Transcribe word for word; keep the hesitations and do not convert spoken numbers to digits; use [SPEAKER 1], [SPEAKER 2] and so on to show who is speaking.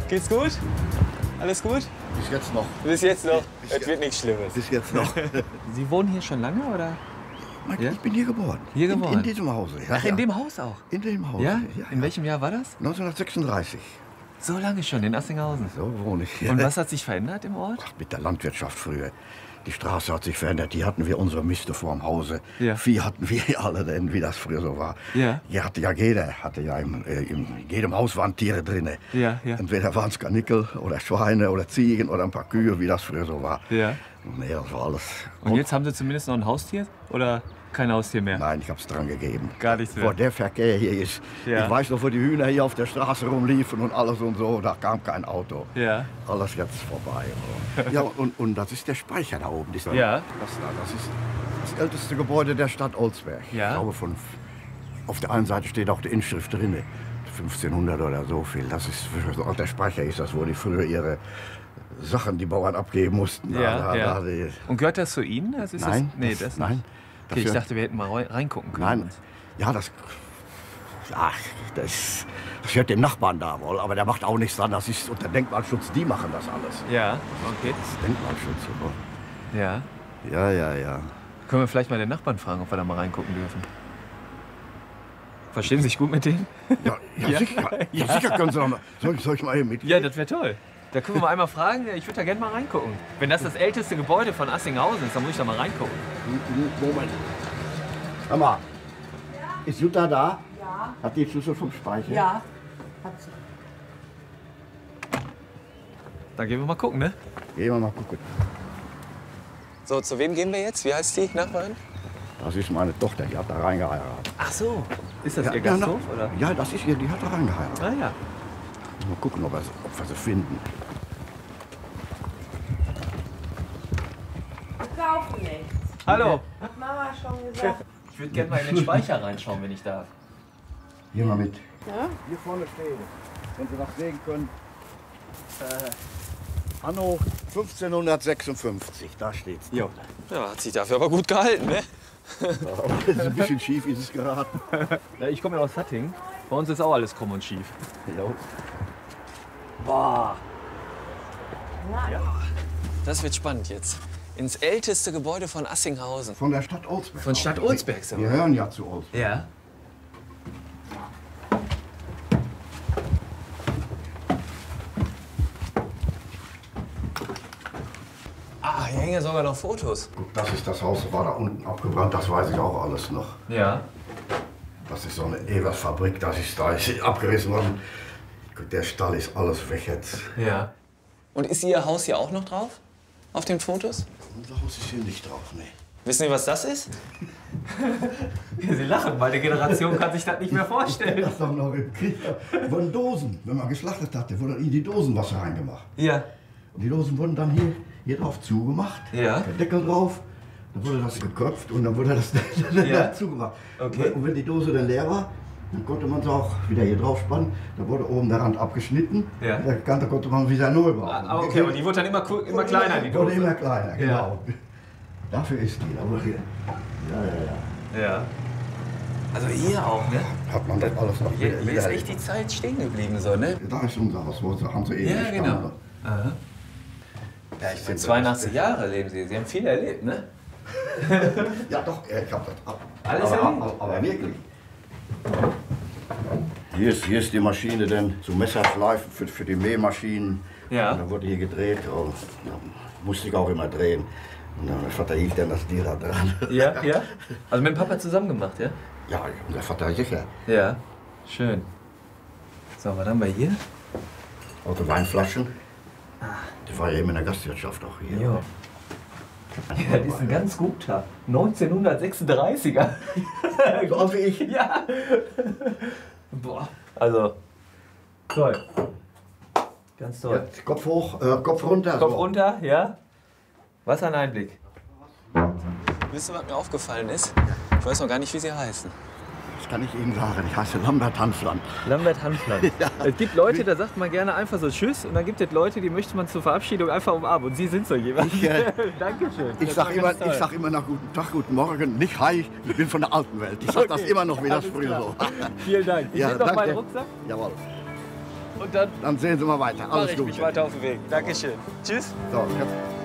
[SPEAKER 1] Geht's gut? Alles gut?
[SPEAKER 2] Bis jetzt noch.
[SPEAKER 1] Bis jetzt noch?
[SPEAKER 2] Bis
[SPEAKER 1] Es
[SPEAKER 2] jetzt.
[SPEAKER 1] wird nichts Schlimmes.
[SPEAKER 2] Bis jetzt noch.
[SPEAKER 1] Sie wohnen hier schon lange, oder?
[SPEAKER 2] Mein,
[SPEAKER 1] Ja?
[SPEAKER 2] Ich bin hier geboren.
[SPEAKER 1] Hier geboren?
[SPEAKER 2] In, in diesem Hause. Ja,
[SPEAKER 1] Ach, in
[SPEAKER 2] ja.
[SPEAKER 1] dem Haus auch?
[SPEAKER 2] In dem Haus.
[SPEAKER 1] Ja?
[SPEAKER 2] ja,
[SPEAKER 1] In
[SPEAKER 2] ja.
[SPEAKER 1] welchem Jahr war das?
[SPEAKER 2] neunzehnhundertsechsunddreißig.
[SPEAKER 1] So lange schon, in Assinghausen.
[SPEAKER 2] So wohne ich.
[SPEAKER 1] Und was hat sich verändert im Ort?
[SPEAKER 2] Ach, mit der Landwirtschaft früher. Die Straße hat sich verändert. Hier hatten wir unsere Miste vorm Hause.
[SPEAKER 1] Ja.
[SPEAKER 2] Vieh hatten wir alle, denn wie das früher so war.
[SPEAKER 1] Ja.
[SPEAKER 2] Hier hatte ja jeder, hatte ja im, äh, in jedem Haus waren Tiere drin.
[SPEAKER 1] Ja, ja.
[SPEAKER 2] Entweder waren es Kanickel oder Schweine oder Ziegen oder ein paar Kühe, wie das früher so war.
[SPEAKER 1] Ja.
[SPEAKER 2] Nee, das war alles.
[SPEAKER 1] Und jetzt haben Sie zumindest noch ein Haustier? Oder kein Haustier mehr?
[SPEAKER 2] Nein, ich hab's dran gegeben.
[SPEAKER 1] Gar nichts mehr.
[SPEAKER 2] Wo der Verkehr hier ist.
[SPEAKER 1] Ja.
[SPEAKER 2] Ich weiß noch, wo die Hühner hier auf der Straße rumliefen und alles und so. Da kam kein Auto.
[SPEAKER 1] Ja.
[SPEAKER 2] Alles jetzt vorbei. Ja, und, und das ist der Speicher da oben. Das,
[SPEAKER 1] Ja.
[SPEAKER 2] Das, da, das ist das älteste Gebäude der Stadt Olsberg.
[SPEAKER 1] Ja.
[SPEAKER 2] Ich glaube, von, auf der einen Seite steht auch die Inschrift drin. fünfzehnhundert oder so viel. Das ist, so alt der Speicher ist das, wo die früher ihre Sachen, die Bauern abgeben mussten. Da,
[SPEAKER 1] Ja,
[SPEAKER 2] da,
[SPEAKER 1] ja.
[SPEAKER 2] Da, die,
[SPEAKER 1] Und gehört das zu Ihnen? Das ist
[SPEAKER 2] nein,
[SPEAKER 1] das, nee,
[SPEAKER 2] das,
[SPEAKER 1] das
[SPEAKER 2] nein.
[SPEAKER 1] Okay, ich
[SPEAKER 2] gehört-
[SPEAKER 1] dachte, wir hätten mal rein- reingucken können.
[SPEAKER 2] Nein, ja, das, ja, das, das hört dem Nachbarn da wohl, aber der macht auch nichts dran. Das ist unter Denkmalschutz, die machen das alles.
[SPEAKER 1] Ja, okay.
[SPEAKER 2] Das ist Denkmalschutz. Oder?
[SPEAKER 1] Ja.
[SPEAKER 2] Ja, ja, ja.
[SPEAKER 1] Können wir vielleicht mal den Nachbarn fragen, ob wir da mal reingucken dürfen? Verstehen Sie sich gut mit denen?
[SPEAKER 2] Ja, ja,
[SPEAKER 1] Ja.
[SPEAKER 2] sicher, ja, sicher können Sie doch mal. Soll, ich- soll ich mal eben mit?
[SPEAKER 1] Ja, das wäre toll. Da können wir mal einmal fragen. Ich würde da gerne mal reingucken. Wenn das das älteste Gebäude von Assinghausen ist, dann muss ich da mal reingucken.
[SPEAKER 2] Moment. Hör mal. Ist Jutta da? Ja. Hat die Schlüssel vom Speicher?
[SPEAKER 3] Ja, hat sie.
[SPEAKER 1] Dann gehen wir mal gucken, ne?
[SPEAKER 2] Gehen wir mal gucken.
[SPEAKER 1] So, zu wem gehen wir jetzt? Wie heißt die Nachbarin?
[SPEAKER 2] Das ist meine Tochter, die hat da reingeheiratet.
[SPEAKER 1] Ach so. Ist das
[SPEAKER 2] Ja,
[SPEAKER 1] Ihr
[SPEAKER 2] ja,
[SPEAKER 1] Gasthof,
[SPEAKER 2] na,
[SPEAKER 1] oder?
[SPEAKER 2] Ja, das ist ihr, die hat da reingeheiratet.
[SPEAKER 1] Ah ja.
[SPEAKER 2] Mal gucken, ob wir, sie- ob wir sie finden.
[SPEAKER 3] Wir kaufen nichts.
[SPEAKER 1] Hallo.
[SPEAKER 3] Hat Mama schon gesagt.
[SPEAKER 1] Ich würde gerne mal in den Speicher reinschauen, wenn ich darf.
[SPEAKER 2] Geh mal mit.
[SPEAKER 3] Ja?
[SPEAKER 2] Hier vorne steht, wenn Sie das sehen können, äh, Anno fünfzehnhundertsechsundfünfzig, da steht's.
[SPEAKER 1] Jo. Ja, hat sich dafür aber gut gehalten, ne?
[SPEAKER 2] Das ist ein bisschen schief, ist es geraten.
[SPEAKER 1] Ja, ich komme ja aus Hattingen. Bei uns ist auch alles krumm und schief.
[SPEAKER 2] Ja.
[SPEAKER 1] Boah.
[SPEAKER 3] Nein.
[SPEAKER 1] Das wird spannend jetzt. Ins älteste Gebäude von Assinghausen.
[SPEAKER 2] Von der Stadt Olsberg.
[SPEAKER 1] Von Stadt Olsberg,
[SPEAKER 2] Wir
[SPEAKER 1] sogar.
[SPEAKER 2] hören ja zu Olsberg.
[SPEAKER 1] Ja. Ah, hier hängen ja sogar noch Fotos.
[SPEAKER 2] Guck, das ist das Haus, war da unten abgebrannt, das weiß ich auch alles noch.
[SPEAKER 1] Ja.
[SPEAKER 2] Das ist so eine Eversfabrik, das ist da ist abgerissen worden. Guck, der Stall ist alles weg jetzt.
[SPEAKER 1] Ja. Und ist Ihr Haus hier auch noch drauf? Auf den Fotos?
[SPEAKER 2] Unser Haus ist hier nicht drauf, ne.
[SPEAKER 1] Wissen Sie, was das ist? Sie lachen, meine Generation kann sich das nicht mehr vorstellen.
[SPEAKER 2] Das doch noch im Krieg. Wurden Dosen, wenn man geschlachtet hatte, wurde in die Dosen Wasser reingemacht.
[SPEAKER 1] Ja.
[SPEAKER 2] Und die Dosen wurden dann hier, hier drauf zugemacht.
[SPEAKER 1] Ja.
[SPEAKER 2] Der Deckel drauf. Dann wurde das geköpft und dann wurde das
[SPEAKER 1] Ja.
[SPEAKER 2] zugemacht.
[SPEAKER 1] Okay.
[SPEAKER 2] Und wenn die Dose dann leer war, dann konnte man es auch wieder hier drauf spannen. Dann wurde oben der Rand abgeschnitten.
[SPEAKER 1] Ja.
[SPEAKER 2] Der Kante konnte man wieder neu bauen.
[SPEAKER 1] Ah, okay, aber die wurde dann immer, ku- immer kleiner, die
[SPEAKER 2] Wurde
[SPEAKER 1] Dose.
[SPEAKER 2] immer kleiner, genau. Dafür ist die. Aber hier, ja, ja, ja.
[SPEAKER 1] Ja. Also hier auch, ne?
[SPEAKER 2] Hat man das alles noch
[SPEAKER 1] Hier,
[SPEAKER 2] wieder-
[SPEAKER 1] hier ist
[SPEAKER 2] wieder-
[SPEAKER 1] echt die Zeit stehen geblieben, so, ne?
[SPEAKER 2] Da ist unser Haus, wo sie, haben sie eben
[SPEAKER 1] Ja,
[SPEAKER 2] gestanden.
[SPEAKER 1] genau. Aha. Ja, ich meine, zweiundachtzig Jahre leben Sie. Sie haben viel erlebt, ne?
[SPEAKER 2] Ja, doch, ich hab das ab.
[SPEAKER 1] Alles
[SPEAKER 2] aber,
[SPEAKER 1] erlebt?
[SPEAKER 2] aber, aber wirklich. Hier ist, hier ist die Maschine denn zum Messerschleifen für, für die Mähmaschinen.
[SPEAKER 1] Ja.
[SPEAKER 2] Und dann wurde hier gedreht und dann musste ich auch immer drehen. Und dann mein Vater hielt dann das Tier da dran.
[SPEAKER 1] Ja, ja. Also mit dem Papa zusammen gemacht, ja?
[SPEAKER 2] Ja, und der Vater sicher.
[SPEAKER 1] Ja. Schön. So, was haben wir hier?
[SPEAKER 2] Auch die Weinflaschen. Die war ja immer in der Gastwirtschaft auch hier.
[SPEAKER 1] Ja. Ja, das ist ein ganz guter. neunzehnhundertsechsunddreißiger.
[SPEAKER 2] So alt wie ich.
[SPEAKER 1] Ja. Boah. Also, toll. Ganz
[SPEAKER 2] Ja,
[SPEAKER 1] toll.
[SPEAKER 2] Kopf hoch, äh, Kopf runter.
[SPEAKER 1] Kopf
[SPEAKER 2] so.
[SPEAKER 1] runter, ja. Was ein Einblick. Wisst ihr, was mir aufgefallen ist? Ich weiß noch gar nicht, wie Sie heißen.
[SPEAKER 2] Das kann ich Ihnen sagen. Ich heiße Lambert Hanfland.
[SPEAKER 1] Lambert Hanfland.
[SPEAKER 2] Ja.
[SPEAKER 1] Es gibt Leute, da sagt man gerne einfach so Tschüss und dann gibt es Leute, die möchte man zur Verabschiedung einfach umarmen. Und Sie sind so jemand.
[SPEAKER 2] Ich, äh,
[SPEAKER 1] Dankeschön.
[SPEAKER 2] Ich
[SPEAKER 1] Das
[SPEAKER 2] sag,
[SPEAKER 1] war
[SPEAKER 2] immer,
[SPEAKER 1] ganz toll.
[SPEAKER 2] ich sag immer nach guten Tag, guten Morgen, nicht Hi, ich bin von der alten Welt. Ich sag das
[SPEAKER 1] Okay,
[SPEAKER 2] immer noch, wie das
[SPEAKER 1] alles
[SPEAKER 2] früher
[SPEAKER 1] klar.
[SPEAKER 2] so.
[SPEAKER 1] Vielen Dank. Ich
[SPEAKER 2] Ja,
[SPEAKER 1] nehme noch
[SPEAKER 2] danke.
[SPEAKER 1] meinen Rucksack.
[SPEAKER 2] Jawohl.
[SPEAKER 1] Und dann
[SPEAKER 2] Dann sehen Sie mal weiter.
[SPEAKER 1] mache
[SPEAKER 2] Alles
[SPEAKER 1] ich
[SPEAKER 2] Gute.
[SPEAKER 1] mich weiter auf den Weg. Dankeschön. Tschüss.
[SPEAKER 2] So, ich hab